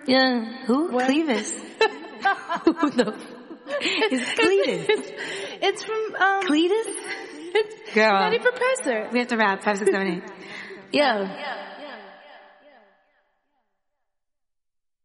Yeah. Who? What? Clevis. Who the? It's Cletus. It's from Cletus? It's Girl. Nutty Professor. We have to wrap. 5, 6, 7, 8. Yeah.